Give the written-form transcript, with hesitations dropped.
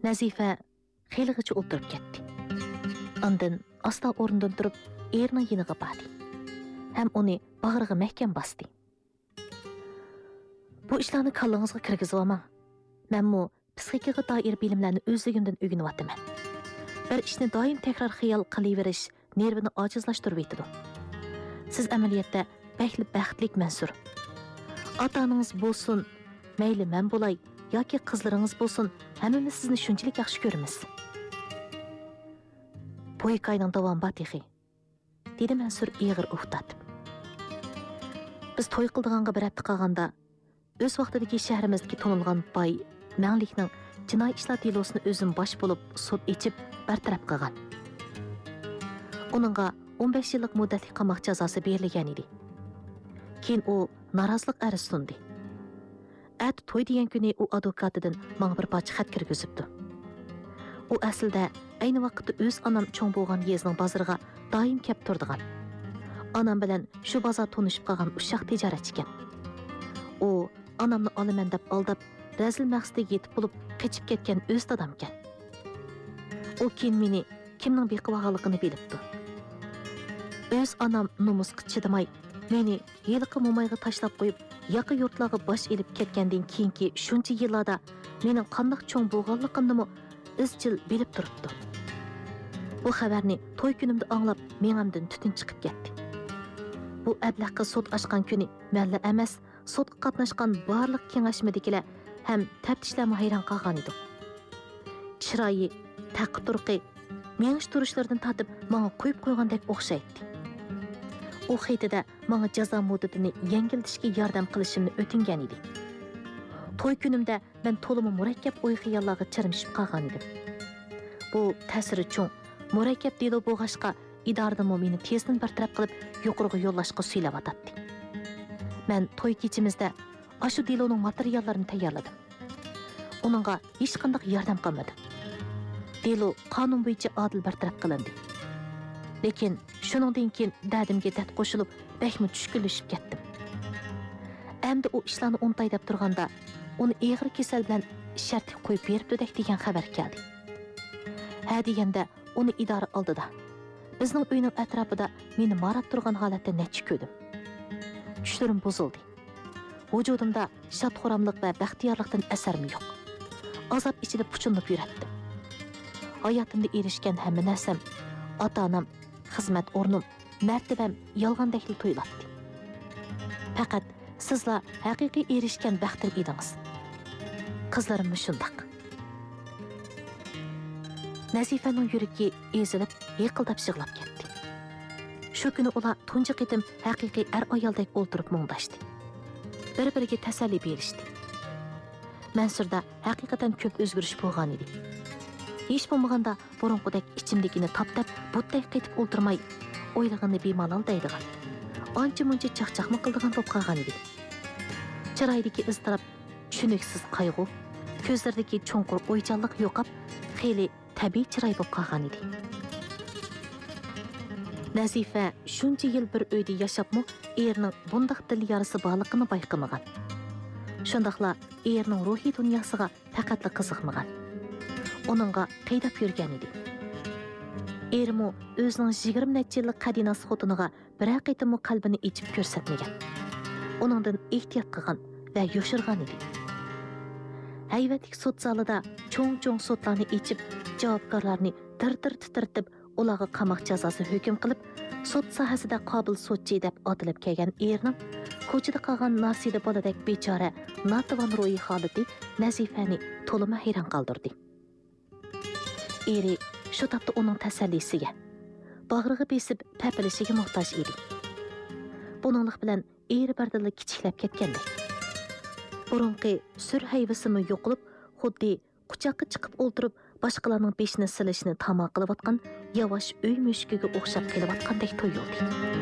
Nazifa xeylig'icha o'tirib ketdi. Ondan asta o'rnidan turib, erining yoniga bordi. Ham uni bag'riga mahkam bosdi. Bu ishlarni kallangizga kirgizib olmang. Menmu psixikaga doir bilimlarni o'zligimdan o'rganyapman. Bir ishni doim takror xiyol qilaverish nervini ojizlashtirib etadi. Siz amaliyotda bakli baxtlik Mansur. Ota-onangiz bo'lsin, mayli men bo'lay yoki qizlaringiz bo'lsin, hammamiz sizni shunchalik yaxshi ko'ramiz. Bu hikoyaning davomi bor texi, dedi Mansur ig'ir uftatib. Biz to'y qildiganga bir hafta qolganda o'z vaqtidagi shahrimizdagi tonilgan boy Manglikning jinoiy ishlar delosini o'zim bosh bo'lib sud echib bartaraf qilgan. Uningga 15 yillik muddatli qamoq jazosi berilgan edi. Keyin u norozilik arz sundi. At to'y degan kuni u advokatidan menga bir parcha xat kirgizibdi. U aslida ayni vaqtda o'z onam cho'ng bo'lgan yezning bozoriga doim kelib turdigan. Onam bilan shu bozor tanishib qolgan ushaq tijoratchi ekan. U onamni olaman deb aldab, razil maqsadiga yetib bo'lib qochib ketgan o'z dadam ekan. U keyin meni kimning bequvog'aligini bilibdi. O'z onam nomusga chidamay, meni yiliqi mo'mayga tashlab qo'yib, yaqin yurtlarga bosh elib ketgandan keyingi shuncha yillarda mening qanday cho'ng bo'lganligimni izchil bilib turibdi. Bu xabarni to'y kunimda anglab, menimdan tutun chiqib ketdi. Bu ablaqqa sud ochgan kuni malla emas, sudga qatnashgan barliq kengashmadikilar ham taftishlarga hayron qolgan edi. Chiroyi, taqi turqi, menish turishlardan tatib menga qo'yib qo'ygandek o'xshaydi. U xeytida menga jazo muddatini yengiltishga yordam qilishimni o'tingan edi. To'y kunimda men to'limi murakkab o'y xiyollarga chirmishib qolgan edim. Bu ta'siri cho'ng, murakkab delo bo'g'ashqa idoradami meni tezdan bartaraf qilib yuqoriga yo'llashga suylab atadi. Men to'y kechimizda ashu deloning materiallarini tayyorladim. Uningga hech qanday yordam qilmadim. Delo qonun bo'yicha adil bartaraf qilindi. Lekin shuningdan keyin dadimga dad qo'shilib, bakmi tushkunlashib ketdim. Endi u ishlarni untay deb turganda, uni eg'ir kasal bilan shartga qo'yib beribdi degan xabar keldi. Ha deganda uni idora oldida. Bizning uyning atrofida meni marab turgan holatda necha ko'rdim. Tushlarim buzildi. Vujudimda shadxo'ramlik va baxtiyorlikdan asarim yo'q. Azob ichida puchunib yuratdim. Hayotimda erishgan hamma narsam, ota-onam, xizmat o'rnim, martabam yolg'ondakli tuyuladi. Faqat sizlar haqiqiy erishgan baxtim edingiz. Qizlarim shundoq. Nazifaning yuragi ezilib, yiqildab yig'lab ketdi. Shu kuni ular tunji qitim haqiqiy ayoldek o'ltirib mungdashdi. Bir-biriga tasalli berishdi. Mansurda haqiqatan ko'p o'zgarish bo'lgan edi. Hech bo'lmaganda burunqidek ichimdagini toptab, butday qaytib o'ltirmay, o'ylag'ini bemalol deydigan. Ancha-muncha chaqchaqma qildigan bo'lib qolgan edi. Chiroydagi iztirob, tushuniksiz qayg'u, ko'zlaridagi cho'nqur o'ychanlik yo'qab, xeyli tabiiy chiroy bo'lib qolgan edi. Nazifa shuncha yil bir uyda yashapmi, erining bundaq dil yarasi borligini bayqamagan. Shundaqla erining ruhiy dunyosiga faqatla qiziqmagan. Onunga qaydab yurgan edi. Erimi o'zining 20 necha yillik qadinasi xotiniga bir haqiqatmi qalbini ichib ko'rsatmagan. Onundan ehtiyot qilgan va yoshirgan edi. Hayvatlik sud zalida cho'ng-cho'ng sudlarni ichib, javobgarlarni dir-dir titirtib, ularga qamoq jazosi hukm qilib, sud sohasida qobil sudchi deb atilib kelgan erning ko'chada qolgan nasida boladek bechora, notavon ruhiy holati Nazifani to'lima hayron qoldirdi. Eri shu topda uning tasallisiga, bag'riga besib papilishiga muhtoj edi. Buninglik bilan eri bardilla kichiklab ketgandek. Burunqi sur hayvasimi yo'qolib, xuddi quchoqqa chiqib o'ltirib, boshqalarning beshini silishini tamom qilayotgan yavash uy mushkiga o'xshab kelayotgandek tuyuldi.